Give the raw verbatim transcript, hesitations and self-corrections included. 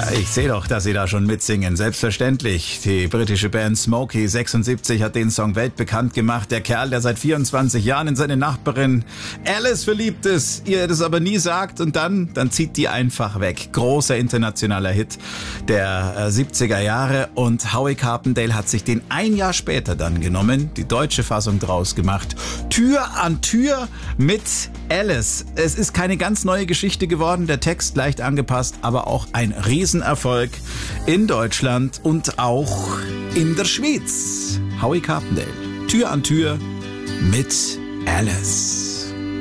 Ich sehe doch, dass Sie da schon mitsingen. Selbstverständlich. Die britische Band Smokey sechsundsiebzig hat den Song weltbekannt gemacht. Der Kerl, der seit vierundzwanzig Jahren in seine Nachbarin Alice verliebt ist, ihr das aber nie sagt und dann, dann zieht die einfach weg. Großer internationaler Hit der äh, siebziger Jahre und Howie Carpendale hat sich den ein Jahr später dann genommen, die deutsche Fassung draus gemacht. Tür an Tür mit Alice. Es ist keine ganz neue Geschichte geworden, der Text leicht angepasst, aber auch ein Riesenerfolg in Deutschland und auch in der Schweiz. Howie Carpendale, Tür an Tür mit Alice.